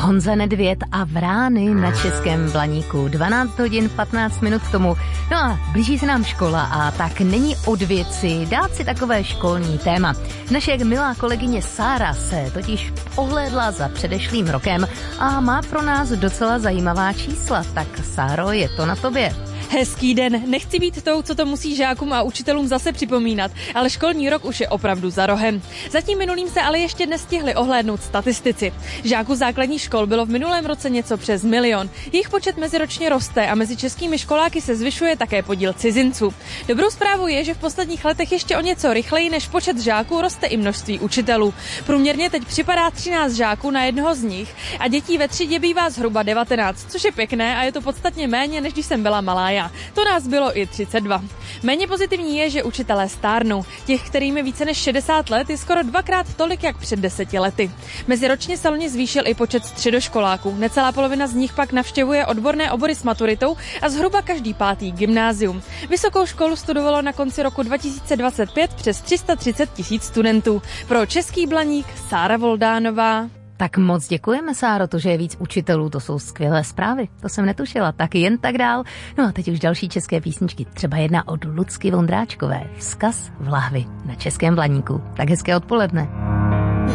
Honza Nedvěd a Vrány na Českém Blaníku. 12 hodin 15 minut k tomu. No a blíží se nám škola a tak není od věci dát si takové školní téma. Naše milá kolegyně Sára se totiž ohlédla za předešlým rokem a má pro nás docela zajímavá čísla. Tak Sáro, je to na tobě. Hezký den, nechci být tou, co to musí žákům a učitelům zase připomínat, ale školní rok už je opravdu za rohem. Zatím minulým se ale ještě nestihli ohlédnout statistici. Žáků základních škol bylo v minulém roce něco přes 1 milion. Jejich počet meziročně roste a mezi českými školáky se zvyšuje také podíl cizinců. Dobrou zprávou je, že v posledních letech ještě o něco rychleji než počet žáků roste i množství učitelů. Průměrně teď připadá 13 žáků na jednoho z nich a dětí ve třídě bývá zhruba 19, což je pěkné a je to podstatně méně, než když jsem byla malá. To nás bylo i 32. Méně pozitivní je, že učitelé stárnou. Těch, kterým je více než 60 let, je skoro 2x tolik, jak před 10 lety. Meziročně se loni zvýšil i počet středoškoláků. Necelá polovina z nich pak navštěvuje odborné obory s maturitou a zhruba každý 5. gymnázium. Vysokou školu studovalo na konci roku 2025 přes 330 000 studentů. Pro Český Blaník Sára Voldánová. Tak moc děkujeme, Sáro, to, že je víc učitelů, to jsou skvělé zprávy, to jsem netušila, tak jen tak dál. No a teď už další české písničky, třeba jedna od Lucky Vondráčkové, Vzkaz v lahvi na Českém Blaníku. Tak hezké odpoledne.